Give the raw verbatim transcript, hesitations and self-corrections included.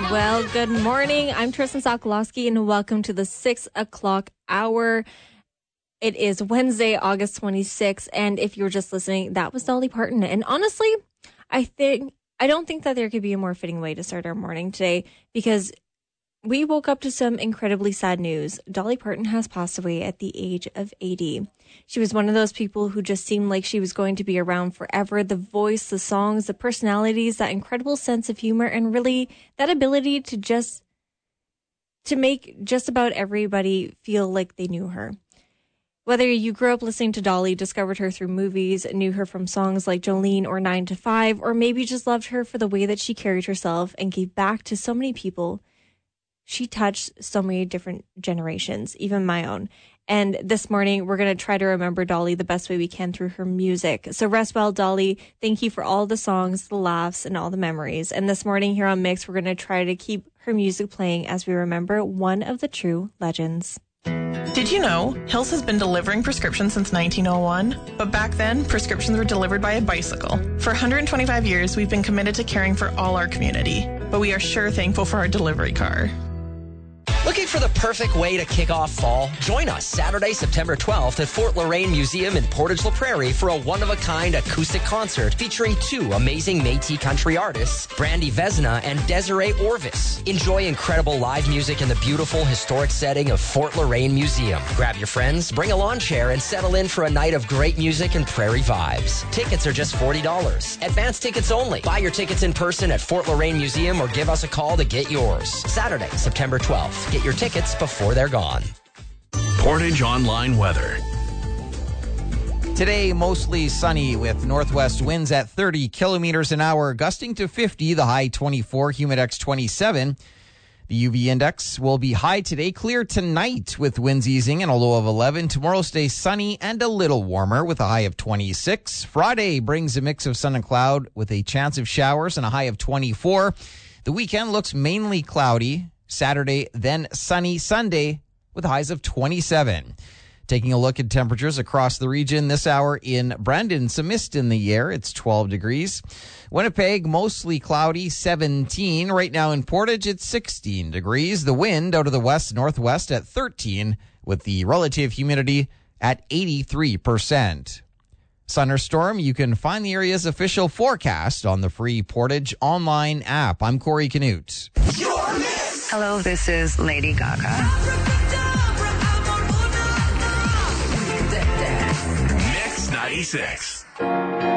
Well, good morning. I'm Tristan Sokolowski, and welcome to the six o'clock hour. It is Wednesday, August twenty-sixth, and if you were just listening, that was Dolly Parton. And honestly, I think I don't think that there could be a more fitting way to start our morning today, because we woke up to some incredibly sad news. Dolly Parton has passed away at the age of eighty. She was one of those people who just seemed like she was going to be around forever. The voice, the songs, the personalities, that incredible sense of humor, and really that ability to just to make just about everybody feel like they knew her. Whether you grew up listening to Dolly, discovered her through movies, knew her from songs like Jolene or nine to five, or maybe just loved her for the way that she carried herself and gave back to so many people, she touched so many different generations, even my own. And this morning, we're going to try to remember Dolly the best way we can through her music. So rest well, Dolly. Thank you for all the songs, the laughs, and all the memories. And this morning here on Mix, we're going to try to keep her music playing as we remember one of the true legends. Did you know Hills has been delivering prescriptions since nineteen oh one? But back then, prescriptions were delivered by a bicycle. For one hundred twenty-five years, we've been committed to caring for all our community. But we are sure thankful for our delivery car. Looking for the perfect way to kick off fall? Join us Saturday, September twelfth at Fort Loraine Museum in Portage La Prairie for a one-of-a-kind acoustic concert featuring two amazing Métis country artists, Brandy Vesna and Desiree Orvis. Enjoy incredible live music in the beautiful historic setting of Fort Loraine Museum. Grab your friends, bring a lawn chair, and settle in for a night of great music and prairie vibes. Tickets are just forty dollars. Advance tickets only. Buy your tickets in person at Fort Loraine Museum or give us a call to get yours. Saturday, September twelfth. Get your tickets before they're gone. Portage Online weather. Today, mostly sunny with northwest winds at thirty kilometers an hour, gusting to fifty, the high twenty-four, humidex twenty-seven. The U V index will be high today, clear tonight with winds easing and a low of eleven. Tomorrow stays sunny and a little warmer with a high of twenty-six. Friday brings a mix of sun and cloud with a chance of showers and a high of twenty-four. The weekend looks mainly cloudy. Saturday, then sunny Sunday with highs of twenty-seven. Taking a look at temperatures across the region this hour in Brandon, some mist in the air. It's twelve degrees. Winnipeg, mostly cloudy, seventeen. Right now in Portage, it's sixteen degrees. The wind out of the west-northwest at thirteen with the relative humidity at eighty-three percent. Sun or storm, you can find the area's official forecast on the free Portage Online app. I'm Corey Canute. Hello, this is Lady Gaga. Mix ninety-six.